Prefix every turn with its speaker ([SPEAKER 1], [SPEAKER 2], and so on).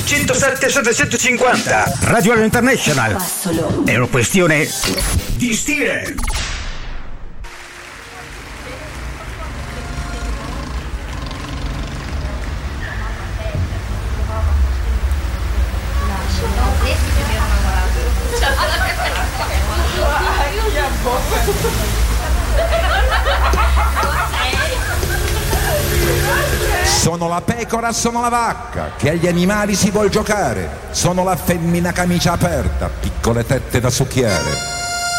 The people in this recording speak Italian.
[SPEAKER 1] 107 750. Radio International. È una questione di stile.
[SPEAKER 2] Sono la pecora, sono la vacca, che agli animali si vuol giocare. Sono la femmina camicia aperta, piccole tette da succhiare.